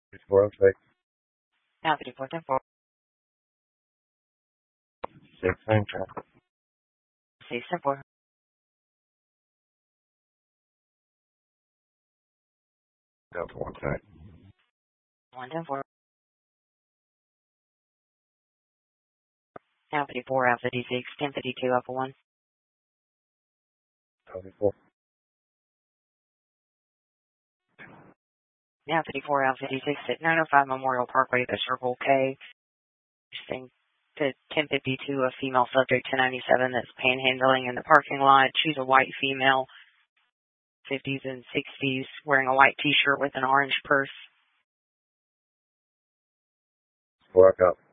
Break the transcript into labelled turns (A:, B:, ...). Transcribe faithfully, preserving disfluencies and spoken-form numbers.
A: It's four oh six.
B: Now fifty-four ten four.
A: Six same traffic.
B: six ten four.
A: Delta one sec.
B: one ten four. Now fifty-four Alpha D six ten fifty-two Alpha one.
A: Twenty-four.
B: Now fifty-four Alpha D six at nine oh five Memorial Parkway, the Circle K. Saying to ten fifty-two, a female subject ten ninety-seven that's panhandling in the parking lot. She's a white female, fifties and sixties, wearing a white t-shirt with an orange purse.
A: Four up.